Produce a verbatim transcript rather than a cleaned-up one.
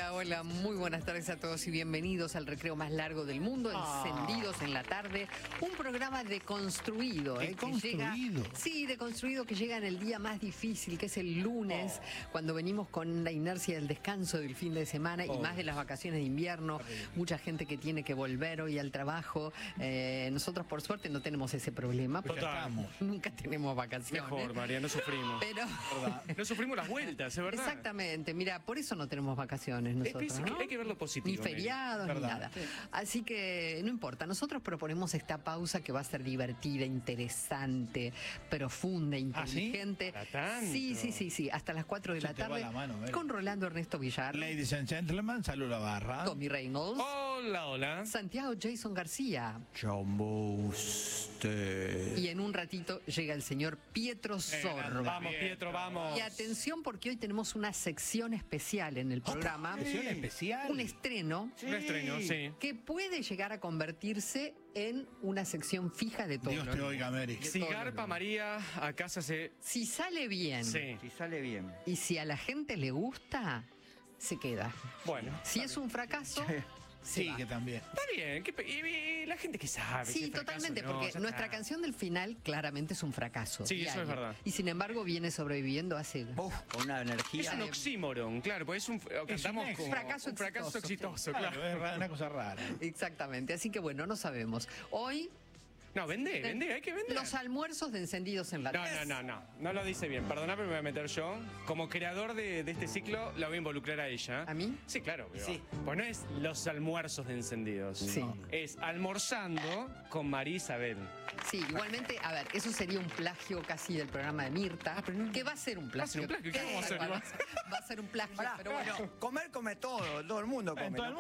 Hola, hola, muy buenas tardes a todos y bienvenidos al recreo más largo del mundo, Ah. Encendidos en la tarde, un programa deconstruido. ¿eh? ¿Deconstruido? Que llega, sí, deconstruido, que llega en el día más difícil, que es el lunes, Oh. cuando venimos con la inercia del descanso del fin de semana Oh. y más de las vacaciones de invierno, mucha gente que tiene que volver hoy al trabajo. Eh, nosotros, por suerte, no tenemos ese problema, porque Total. nunca tenemos vacaciones. Mejor, María, no sufrimos. Pero... No sufrimos las vueltas, es verdad. Exactamente, mira, por eso no tenemos vacaciones nosotros, Es que ¿no? hay que ver lo positivo, Ni Meli. feriados, ni Verdad. nada. Así que no importa, nosotros proponemos esta pausa que va a ser divertida, interesante, profunda, ¿Ah, sí? inteligente. ¿Para tanto? Sí, sí, sí, sí, hasta las cuatro de Se la te va tarde la mano, Meli. con Rolando Ernesto Villar, Ladies and gentlemen, salud la barra. Tommy Reynolds, Hola, hola. Santiago Jason García. Chambuste. Y en un ratito llega el señor Pietro Sorba. Vamos, Pietro, vamos. Y atención porque hoy tenemos una sección especial en el programa. Sección especial. Un estreno Un estreno, sí. que puede llegar a convertirse en una sección fija de todo. Dios te oiga, Mary. Si garpa María, a casa se... Si sale bien Sí. Si sale bien. y si a la gente le gusta, se queda. Bueno. Si es un fracaso, se Sí, va. que también. Está bien. ¿qué pe- y, y la gente que sabe. si Sí, es fracaso totalmente, o no, porque ya nuestra está. canción del final claramente es un fracaso. Sí, eso es diario. verdad. Y sin embargo viene sobreviviendo hace... Uf, con una Es energía. un oxímoron, claro, porque es un... Cantamos éxito. como Fracaso un fracaso exitoso, exitoso, Claro, claro. es ra- una cosa rara. Exactamente, así que bueno, no sabemos. Hoy... No, vende, vende, hay que vender. Los almuerzos de Encendidos en la No, tarde. no, no, no, no lo dice bien. Perdóname, pero me voy a meter yo. Como creador de, de este ciclo, la voy a involucrar a ella. ¿A mí? Sí, claro. pero- Sí. Pues no es los almuerzos de encendidos. Sí. Es almorzando con María Isabel. Sí, igualmente, a ver, eso sería un plagio casi del programa de Mirta, Ah, pero no- que va a ser un Va a ser plagio. un plagio, ¿qué vamos a hacer? Va a ser- va a ser un plagio, Pará, pero bueno. comer come todo, todo el mundo come. En todo el ¿no?